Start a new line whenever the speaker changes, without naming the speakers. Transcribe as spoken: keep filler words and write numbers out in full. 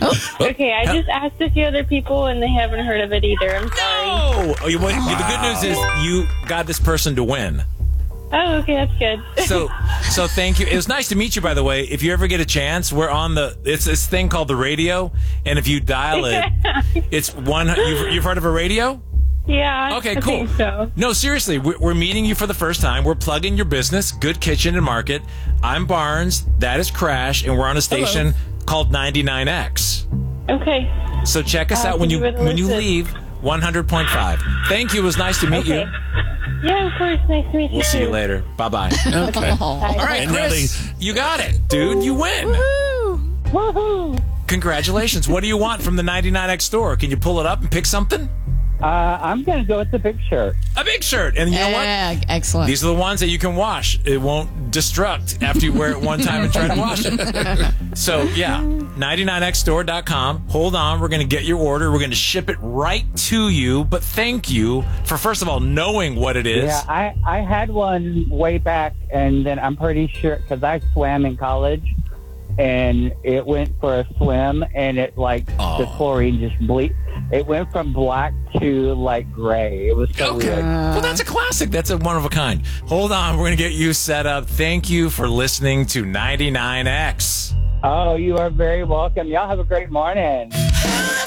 Okay, I just asked a few other people, and they haven't heard of it either. I'm sorry.
No! Oh, you, well, the good news is you got this person to win.
Oh, okay, that's good.
So, so thank you. It was nice to meet you, by the way. If you ever get a chance, we're on the. It's this thing called the radio, and if you dial it, it's one. You've, you've heard of a radio?
Yeah.
Okay,
I
cool.
think so.
No, seriously, we- we're meeting you for the first time. We're plugging your business, Good Kitchen and Market. I'm Barnes. That is Crash, and we're on a station
Hello.
called ninety-nine X.
Okay.
So check us
I'll
out when you
give it a
when you
listen.
leave. one hundred point five. Thank you. It was nice to meet
Okay.
you.
Yeah, of course. Nice to meet you.
We'll see you
too.
later. Bye bye.
Okay.
All right,
And now
Chris, you got it, dude. You win.
Woohoo!
Congratulations. What do you want from the ninety-nine X store? Can you pull it up and pick something?
Uh, I'm going to go with the big shirt.
A big shirt. And you know what?
Yeah, excellent.
These are the ones that you can wash. It won't destruct after you wear it one time and try to wash it. So, yeah, ninety-nine x store dot com. Hold on. We're going to get your order. We're going to ship it right to you. But thank you for, first of all, knowing what it is.
Yeah, I, I had one way back, and then I'm pretty sure, because I swam in college, and it went for a swim, and it, like,
Oh.
the chlorine just bleed. It went from black to, like, gray. It was so
Okay.
weird.
Well, that's a classic. That's a one of a kind. Hold on. We're going to get you set up. Thank you for listening to ninety-nine X.
Oh, you are very welcome. Y'all have a great morning.